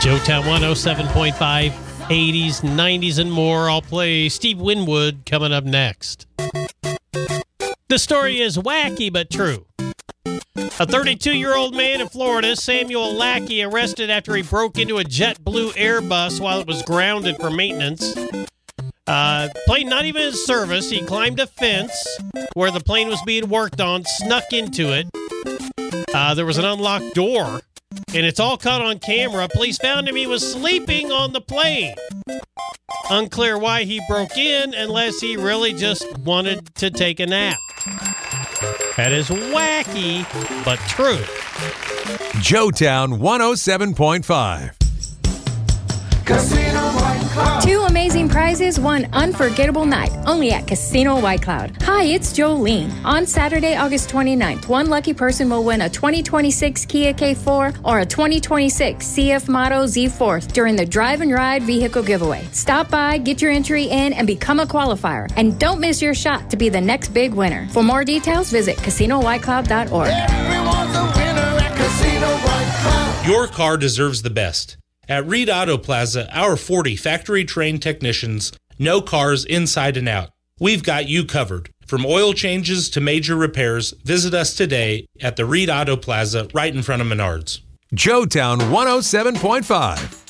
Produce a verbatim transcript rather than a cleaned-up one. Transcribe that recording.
Joetown one oh seven point five, eighties, nineties, and more. I'll play Steve Winwood coming up next. The story is wacky but true. A thirty-two-year-old man in Florida, Samuel Lackey, arrested after he broke into a JetBlue Airbus while it was grounded for maintenance. Uh, plane not even in service. He climbed a fence where the plane was being worked on, snuck into it. Uh, there was an unlocked door, and it's all caught on camera. Police found him. He was sleeping on the plane. Unclear why he broke in, unless he really just wanted to take a nap. That is wacky, but true. Joetown one oh seven point five. Casino White Cloud. Two amazing prizes, one unforgettable night, only at Casino White Cloud. Hi, it's Jolene. On Saturday, August twenty-ninth, one lucky person will win a twenty twenty-six Kia K four or a twenty twenty-six C F Motto Z four during the Drive and Ride vehicle giveaway. Stop by, get your entry in, and become a qualifier. And don't miss your shot to be the next big winner. For more details, visit casino white cloud dot org. Everyone's a winner at Casino White Cloud. Your car deserves the best. At Reed Auto Plaza, our forty factory-trained technicians know cars inside and out. We've got you covered. From oil changes to major repairs, visit us today at the Reed Auto Plaza right in front of Menards. Joetown one oh seven point five.